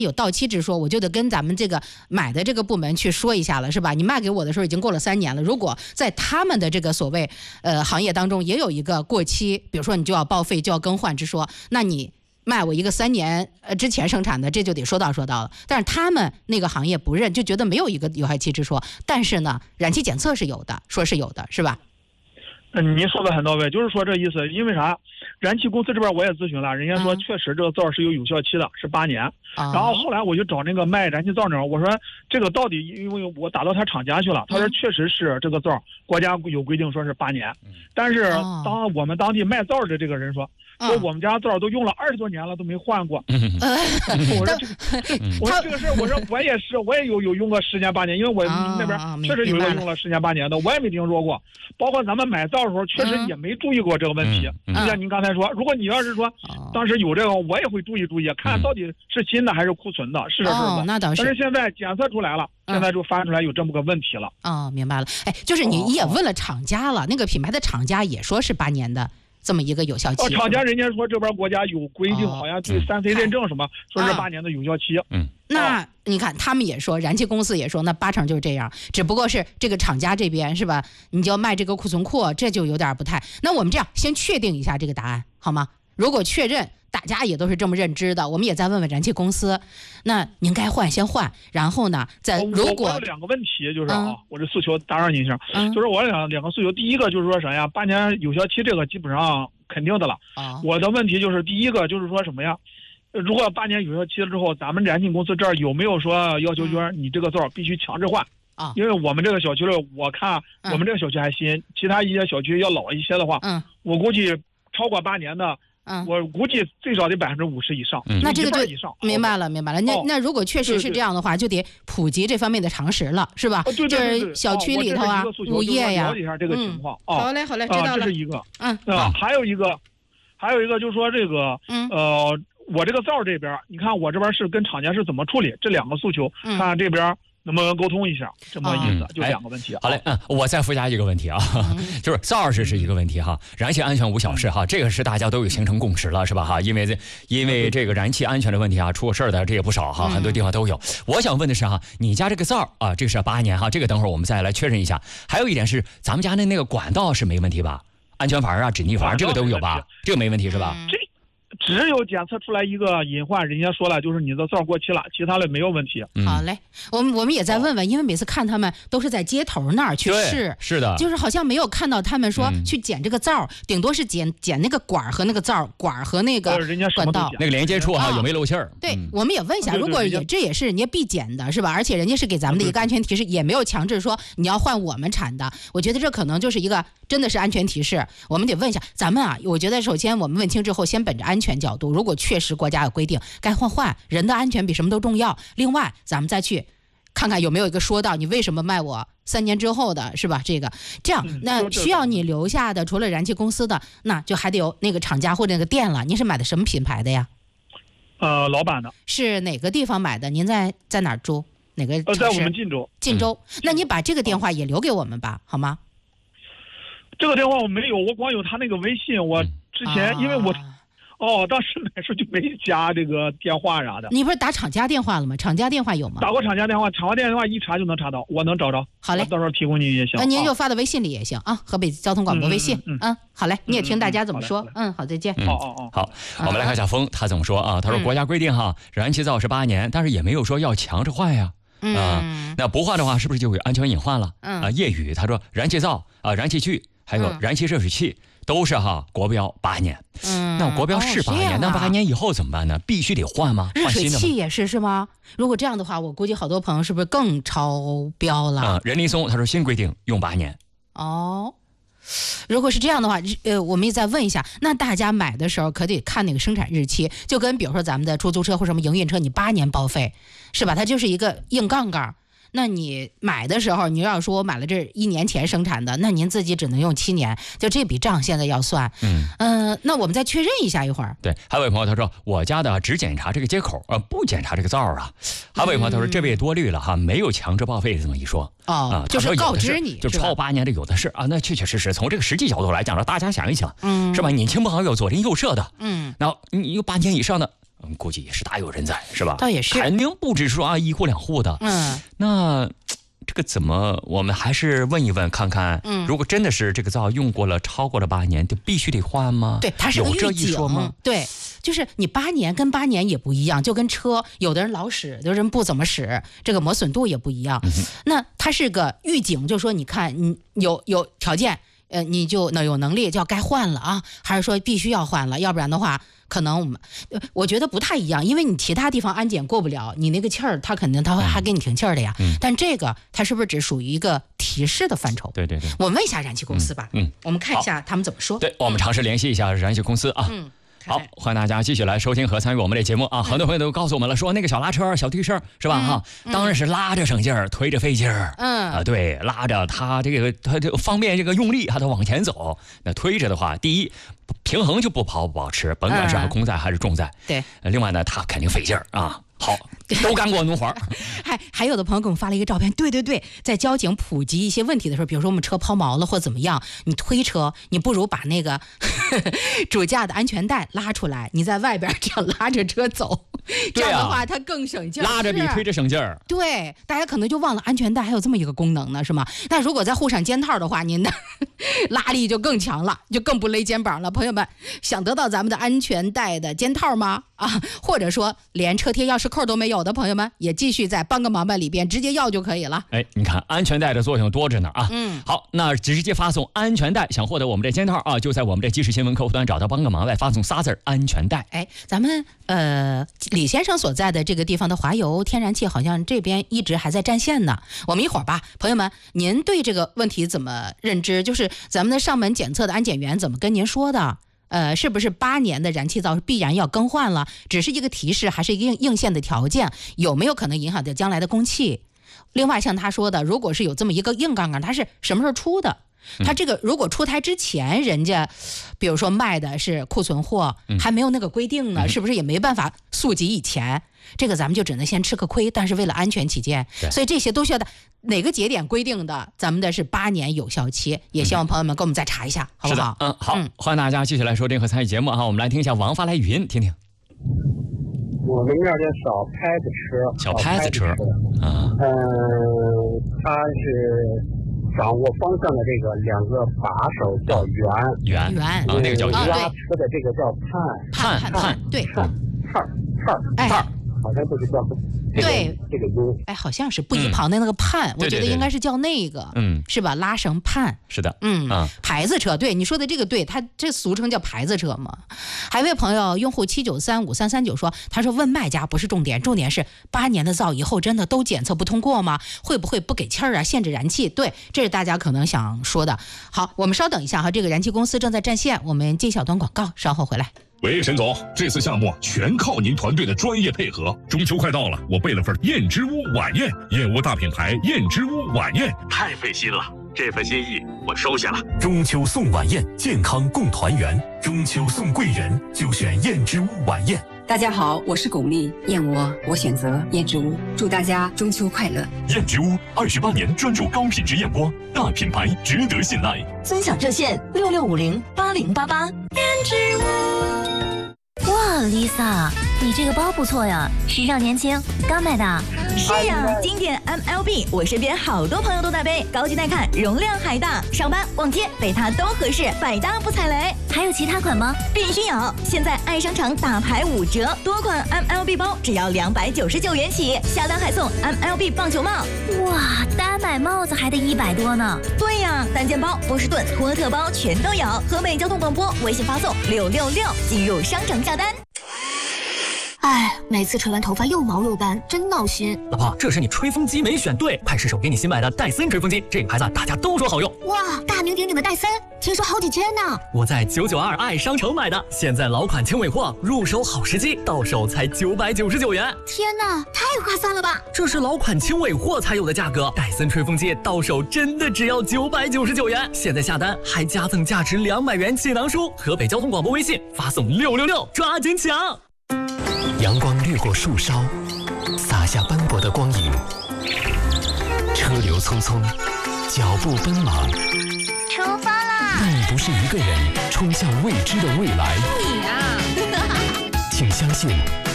有到期之说，我就得跟咱们这个买的这个部门去说一下了，是吧？你卖给我的时候已经过了3年了，如果在他们的这个所谓行业当中也有一个过期，比如说你就要报废就要更换之说，那你卖我一个3年之前生产的，这就得说到了。但是他们那个行业不认，就觉得没有一个有害期之说。但是呢，燃气检测是有的，说是有的，是吧？ 您说的很到位，就是说这意思。因为啥？燃气公司这边我也咨询了，人家说确实这个灶是有效期的，是8年。然后后来我就找那个卖燃气灶呢，我说这个到底，因为我打到他厂家去了，他说确实是这个灶国家有规定说是8年，但是当我们当地卖灶的这个人说我们家灶都用了20多年了都没换过。我说这个事儿，我说我也是，我也有用过10年8年，因为我那边确实有一个用了10年8年的，我也没听说过。包括咱们买灶的时候，确实也没注意过这个问题。就像您刚才说，如果你要是说当时有这个，我也会注意，看到底是新的还是库存的，是的， 那倒是。 但是现在检测出来了，现在就发出来有这么个问题了。 明白了。哎，就是你也问了厂家了，那个品牌的厂家也说是8年的这么一个有效期。 厂家人家说这边国家有规定，好像对3C 认证什么，说是8年的有效期。 那你看他们也说，燃气公司也说，那8成就是这样，只不过是这个厂家这边是吧？你就要卖这个库存库，这就有点不太。那我们这样先确定一下这个答案好吗？如果确认大家也都是这么认知的，我们也再问问燃气公司，那您该换先换，然后呢再如果我有2个问题，就是我这诉求打扰您一下，就是我两个诉求。第一个就是说啥呀，8年有效期这个基本上肯定的了。我的问题就是第一个就是说什么呀？如果8年有效期了之后，咱们燃气公司这儿有没有说要求说你这个灶必须强制换？因为我们这个小区里，我看我们这个小区还新，其他一些小区要老一些的话，我估计超过8年的。我估计最少得50%以上， 那这个就明白了。那如果确实是这样的话，就得普及这方面的常识了，是吧？就是小区里头啊，物业呀， 了解一下这个情况。 好嘞，知道了。 这是一个。还有一个就是说这个我这个灶这边，你看我这边是跟厂家是怎么处理，这2个诉求，看这边能不能沟通一下，这么意思，就2个问题。 好嘞，我再附加一个问题啊，就是灶是一个问题哈，燃气安全无小事哈，这个是大家都有形成共识了，是吧哈？因为这个燃气安全的问题啊，出过事儿的这也不少哈，很多地方都有。我想问的是哈，你家这个灶啊，这个是8年哈，这个等会儿我们再来确认一下。还有一点是，咱们家的那个管道是没问题吧？安全阀啊、止逆阀这个都有吧？这个没问题是吧？ 只有检测出来一个隐患，人家说了，就是你的灶过期了，其他的没有问题。 好嘞，我们也再问问，因为每次看他们都是在街头那儿去试， 是的， 就是好像没有看到他们说去捡这个灶，顶多是捡那个管和那个灶管和那个管道那个连接处哈有没有漏气儿？ 对，我们也问一下，如果这也是人家必捡的是吧？而且人家是给咱们的一个安全提示，也没有强制说你要换我们产的。我觉得这可能就是一个真的是安全提示，我们得问一下咱们啊。我觉得首先我们问清之后，先本着安全角度，如果确实国家有规定该换，人的安全比什么都重要。另外咱们再去看看有没有一个说到你为什么卖我3年之后的是吧？这样那需要你留下的除了燃气公司的，那就还得有那个厂家或者那个店了。您是买的什么品牌的呀？ 老板的。 是哪个地方买的？您在哪儿住？哪个城市？ 在我们晋州。 那你把这个电话也留给我们吧，好吗？ 这个电话我没有，我光有他那个微信。我之前因为我当时买时就没加这个电话啥的。 你不是打厂家电话了吗？厂家电话有吗？ 打过厂家电话，厂家电话一查就能查到，我能找着。 好嘞， 到时候提供您也行。 那您就发到微信里也行啊，河北交通广播微信。好嘞，你也听大家怎么说。好，再见。 好，我们来看小峰他怎么说啊？他说国家规定哈，燃气灶是8年，但是也没有说要强制换呀。那不换的话，是不是就有安全隐患了？叶宇他说燃气灶燃气锯还有燃气热水器都是国标8年。那国标是8年，那8年以后怎么办呢？必须得换吗？ 热水器也是吗？如果这样的话，我估计好多朋友是不是更超标了？ 任立松他说新规定用8年。 如果是这样的话，我们也再问一下，那大家买的时候可得看那个生产日期，就跟比如说咱们的出租车或什么营运车，你8年报废，是吧？它就是一个硬杠杠。那你买的时候，你要说我买了这1年前生产的，那您自己只能用7年，就这笔账现在要算。那我们再确认一下一会儿。 对，还有位朋友他说我家的只检查这个接口，不检查这个灶啊。还有位朋友他说这位多虑了哈，没有强制报废这么一说。 就是告知你， 就超8年的有的是啊。那确确实实从这个实际角度来讲，让大家想一想，是吧？你亲朋好友左邻右舍的，那你有8年以上的。 估计也是大有人在，是吧？ 倒也是， 肯定不只是说1户2户的。那这个怎么？我们还是问一问看看。如果真的是这个灶用过了超过了8年，就必须得换吗？ 对，它是个预警。 有这一说吗？ 对，就是你8年跟8年也不一样，就跟车，有的人老使，有的人不怎么使，这个磨损度也不一样。那它是个预警，就说你看你有条件，你就有能力就要该换了啊，还是说必须要换了？要不然的话，可能我觉得不太一样，因为你其他地方安检过不了，你那个气儿，他肯定他会还给你停气儿的呀。但这个它是不是只属于一个提示的范畴？ 对， 我们问一下燃气公司吧。我们看一下他们怎么说。 对，我们尝试联系一下燃气公司啊。好，欢迎大家继续来收听和参与我们的节目啊！很多朋友都告诉我们了，说那个小拉车、小推车是吧？哈，当然是拉着省劲儿，推着费劲儿。对，拉着它它就方便这个用力，它往前走。那推着的话，第一平衡就不保持，甭管是空载还是重载。 对， 另外呢，它肯定费劲儿啊。好，都干过农活。 还有的朋友给我们发了一个照片，对，在交警普及一些问题的时候，比如说我们车抛锚了或怎么样，你推车，你不如把那个主驾的安全带拉出来，你在外边这样拉着车走，这样的话它更省劲儿。 拉着比推着省劲儿。 对，大家可能就忘了安全带还有这么一个功能呢，是吗？那如果再护上肩套的话，您的拉力就更强了，就更不勒肩膀了。朋友们，想得到咱们的安全带的肩套吗？或者说连车贴钥匙扣都没有的朋友们，也继续在帮个忙吧里边直接要就可以了。 你看安全带的作用多着呢啊。好，那直接发送安全带，想获得我们的肩套啊，就在我们的即时新闻客户端找到帮个忙外发送仨字安全带。 咱们李先生所在的这个地方的华油天然气好像这边一直还在占线呢。我们一会儿吧，朋友们，您对这个问题怎么认知？就是咱们的上门检测的安检员怎么跟您说的？是不是8年的燃气灶必然要更换了？只是一个提示，还是一个硬性的条件？有没有可能影响到将来的供气？另外，像他说的，如果是有这么一个硬杠杠，它是什么时候出的？他这个如果出台之前，人家比如说卖的是库存货，还没有那个规定呢，是不是也没办法溯及以前？这个咱们就只能先吃个亏，但是为了安全起见，所以这些都需要哪个节点规定的，咱们的是8年有效期，也希望朋友们给我们再查一下，好不好？ 好，欢迎大家继续来收听和参与节目啊！我们来听一下王发来语音，听听。 我们那儿的小拍子车，它是掌握方向的这个2个把手叫圆，那个叫圆。 拉车的这个叫盼， 对， 盼，好像就是叫对这个音， 好像是不一旁的那个盼，我觉得应该是叫那个，是吧？拉绳盼， 是的， 牌子车，对你说的这个对，它这俗称叫牌子车嘛。还有一位朋友用户7935339说，他说问卖家不是重点，重点是8年的灶以后真的都检测不通过吗？会不会不给气儿啊？限制燃气？对，这是大家可能想说的。好，我们稍等一下哈，这个燃气公司正在占线，我们接一小段广告，稍后回来。 喂，沈总，这次项目全靠您团队的专业配合。中秋快到了，我备了份燕之屋晚宴，燕窝大品牌燕之屋晚宴，太费心了。这份心意我收下了。 中秋送晚宴，健康共团圆。中秋送贵人，就选燕之屋晚宴。 大家好，我是巩俐，燕窝我选择燕之屋，祝大家中秋快乐。 燕之屋28年专注高品质燕窝，大品牌值得信赖。 尊享热线66508088。燕之屋。哇 ，Lisa， 你这个包不错呀，时尚年轻，刚买的。 是呀，经典 MLB， 我身边好多朋友都在背，高级耐看，容量还大，上班逛街背它都合适，百搭不踩雷。 还有其他款吗？ 必须有！现在爱商场大牌5折，多款 MLB 包只要299元起，下单还送 MLB 棒球帽。 哇，单买帽子还得100多呢。 对呀，单件包、波士顿、托特包全都有。河北交通广播微信发送666，进入商城下单。 每次吹完头发又毛又干，真闹心。 老婆，这是你吹风机没选对，派试手给你新买的戴森吹风机，这个牌子大家都说好用。 哇，大名鼎鼎的戴森，听说好几千呢。 我在992爱商城买的，现在老款轻尾货，入手好时机，到手才999元。 天哪，太划算了吧！ 这是老款轻尾货才有的价格，戴森吹风机到手真的只要999元。现在下单还加赠价值200元气囊书。河北交通广播微信发送666，抓紧抢！ 阳光掠过树梢，洒下斑驳的光影。车流匆匆，脚步奔忙。 出发啦！ 但你不是一个人冲向未知的未来。 你啊！ 请相信。